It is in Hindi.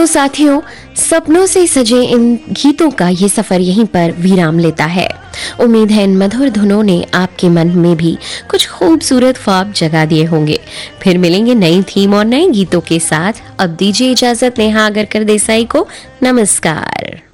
तो साथियों, सपनों से सजे इन गीतों का ये सफर यहीं पर विराम लेता है। उम्मीद है इन मधुर धुनों ने आपके मन में भी कुछ खूबसूरत ख्वाब जगा दिए होंगे। फिर मिलेंगे नई थीम और नए गीतों के साथ। अब दीजिए इजाजत नेहा आगरकर देसाई को। नमस्कार।